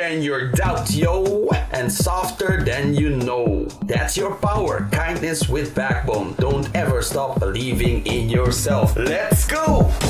than your doubt, yo, and softer than you know. That's your power, kindness with backbone. Don't ever stop believing in yourself. Let's go!